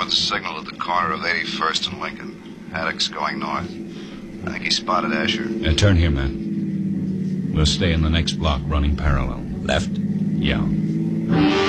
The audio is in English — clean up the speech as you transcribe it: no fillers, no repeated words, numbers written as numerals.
Jones signaled at the corner of 81st and Lincoln. Haddock's going north. I think he spotted Asher. Turn here, man. We'll stay in the next block running parallel. Left? Yeah.